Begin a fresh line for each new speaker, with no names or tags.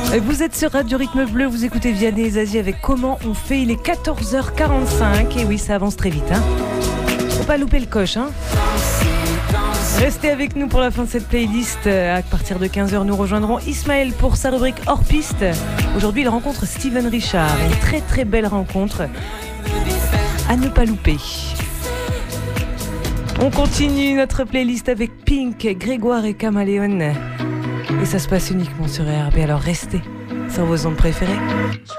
Vous êtes sur Radio Rythme Bleu, vous écoutez Vianney et Zazie avec Comment on fait. Il est 14h45 et oui, ça avance très vite. Faut pas louper le coche. Restez avec nous pour la fin de cette playlist. À partir de 15h, nous rejoindrons Ismaël pour sa rubrique Hors Piste. Aujourd'hui, il rencontre Steven Richard. Une très très belle rencontre à ne pas louper. On continue notre playlist avec Pink, Grégoire et Caméléon. Et ça se passe uniquement sur RB, alors restez sur vos ondes préférées.